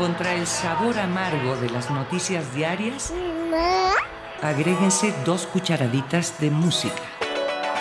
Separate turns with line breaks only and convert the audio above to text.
Contra el sabor amargo de las noticias diarias, agréguense 2 cucharaditas de música.